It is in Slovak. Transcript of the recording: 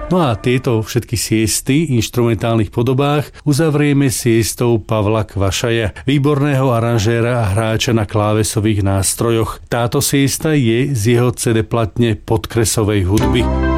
No a tieto všetky siesty v inštrumentálnych podobách uzavrieme siestou Pavla Kvašaja, výborného aranžéra a hráča na klávesových nástrojoch. Táto siesta je z jeho CD platne Podkresovej hudby.